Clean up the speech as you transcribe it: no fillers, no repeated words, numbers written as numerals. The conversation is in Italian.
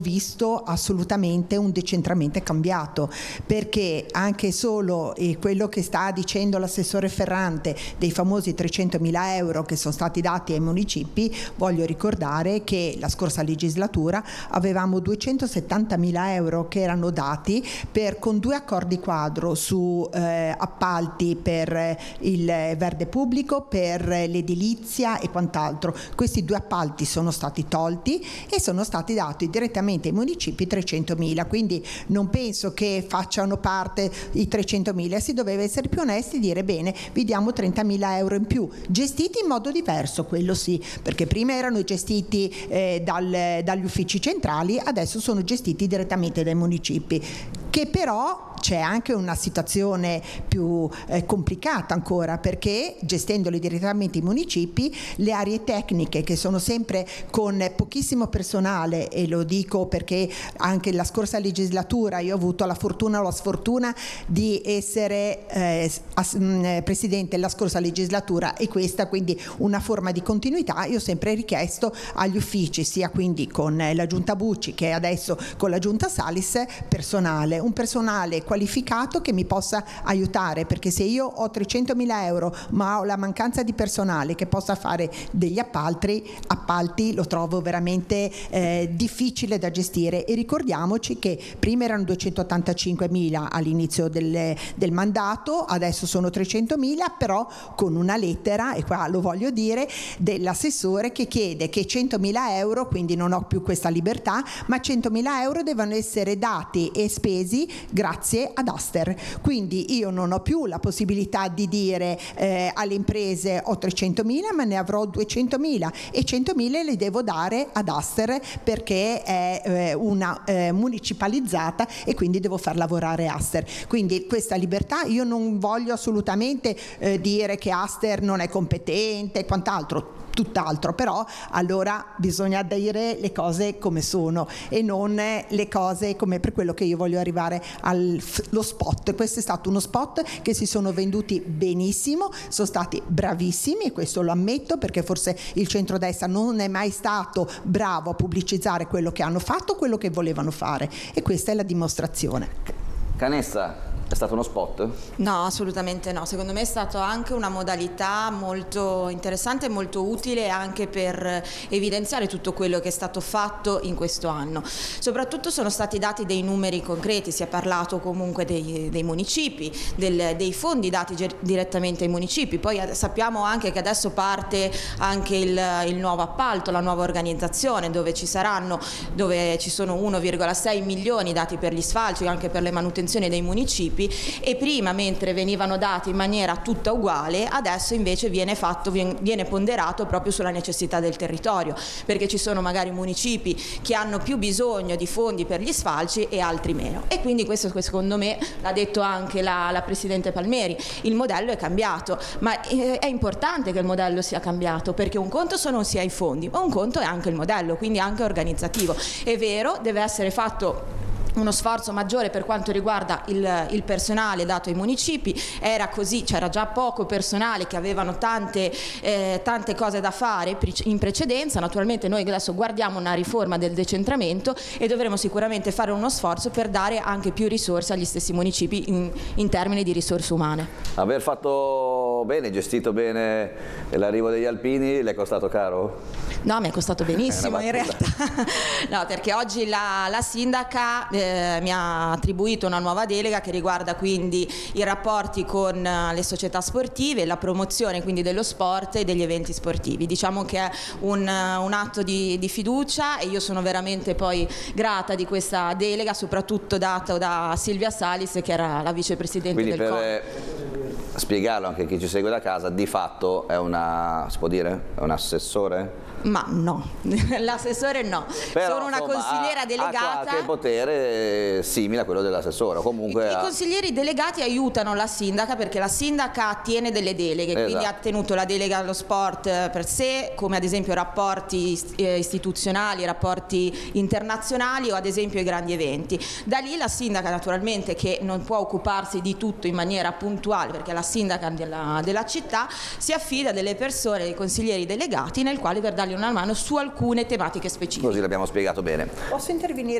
visto assolutamente un decentramento cambiato, perché anche solo quello che sta dicendo l'assessore Ferrante dei famosi 300.000 euro che sono stati dati ai municipi, voglio ricordare che la scorsa legislatura avevamo 270.000 euro che erano dati con 2 accordi quadro su appalti per il verde pubblico, per l'edilizia e quant'altro. Questi 2 appalti sono stati tolti e sono stati dati direttamente ai municipi 300.000, quindi non penso che facciano parte i 300.000, si doveva essere più onesti e dire bene, vi diamo 30.000 euro in più, gestiti in modo diverso, quello sì, perché prima erano gestiti dagli uffici centrali, adesso sono gestiti direttamente dai municipi, che però c'è anche una situazione più complicata ancora, perché gestendoli direttamente i municipi, le aree tecniche che sono sempre con pochissimo personale, e lo dico perché anche la scorsa legislatura io ho avuto la fortuna o la sfortuna di essere presidente la scorsa legislatura e questa quindi una forma di continuità, io ho sempre richiesto agli uffici, sia quindi con la giunta Bucci che adesso con la giunta Salis, un personale qualificato che mi possa aiutare, perché se io ho 300.000 euro ma ho la mancanza di personale che possa fare degli appalti lo trovo veramente difficile da gestire. E ricordiamoci che prima erano 285.000 all'inizio del mandato, adesso sono 300.000, però con una lettera, e qua lo voglio dire, dell'assessore che chiede che 100.000 euro, quindi non ho più questa libertà, ma 100.000 euro devono essere dati e spesi grazie ad Aster. Quindi io non ho più la possibilità di dire alle imprese ho 300.000 ma ne avrò 200.000 e 100.000 li devo dare ad Aster perché è una municipalizzata e quindi devo far lavorare Aster. Quindi questa libertà, io non voglio assolutamente dire che Aster non è competente e quant'altro, tutt'altro, però allora bisogna dire le cose come sono e non le cose come per quello che io voglio arrivare allo spot. Questo è stato uno spot che si sono venduti benissimo, sono stati bravissimi e questo lo ammetto, perché forse il centrodestra non è mai stato bravo a pubblicizzare quello che hanno fatto, quello che volevano fare, e questa è la dimostrazione. Canessa, è stato uno spot? No, assolutamente no. Secondo me è stato anche una modalità molto interessante e molto utile anche per evidenziare tutto quello che è stato fatto in questo anno. Soprattutto sono stati dati dei numeri concreti, si è parlato comunque dei municipi, dei fondi dati direttamente ai municipi. Poi sappiamo anche che adesso parte anche il nuovo appalto, la nuova organizzazione dove ci sono 1,6 milioni dati per gli sfalci, anche per le manutenzioni dei municipi. E prima, mentre venivano dati in maniera tutta uguale, adesso invece viene ponderato proprio sulla necessità del territorio, perché ci sono magari municipi che hanno più bisogno di fondi per gli sfalci e altri meno, e quindi questo secondo me l'ha detto anche la Presidente Palmeri, il modello è cambiato, ma è importante che il modello sia cambiato, perché un conto sono sia i fondi, ma un conto è anche il modello, quindi anche organizzativo. È vero, deve essere fatto uno sforzo maggiore per quanto riguarda il personale dato ai municipi, era così, c'era già poco personale che avevano tante cose da fare in precedenza. Naturalmente noi adesso guardiamo una riforma del decentramento e dovremo sicuramente fare uno sforzo per dare anche più risorse agli stessi municipi in termini di risorse umane. Aver fatto bene, gestito bene l'arrivo degli alpini le è costato caro? No, mi è costato benissimo in realtà. No, perché oggi la sindaca mi ha attribuito una nuova delega che riguarda quindi i rapporti con le società sportive, la promozione quindi dello sport e degli eventi sportivi. Diciamo che è un atto di fiducia, e io sono veramente poi grata di questa delega, soprattutto data da Silvia Salis, che era la vicepresidente quindi del CONI. Per spiegarlo anche a chi ci segue da casa, di fatto è si può dire, è un assessore? Ma no, l'assessore no. Però, sono una consigliera delegata. Ha qualche potere simile a quello dell'assessore. Comunque I consiglieri delegati aiutano la sindaca, perché la sindaca tiene delle deleghe, esatto. Quindi ha tenuto la delega allo sport per sé, come ad esempio rapporti istituzionali, rapporti internazionali o ad esempio i grandi eventi. Da lì la sindaca, naturalmente, che non può occuparsi di tutto in maniera puntuale, perché la sindaca della città si affida a delle persone, dei consiglieri delegati, nel quale per dargli una mano su alcune tematiche specifiche. Così l'abbiamo spiegato bene. Posso intervenire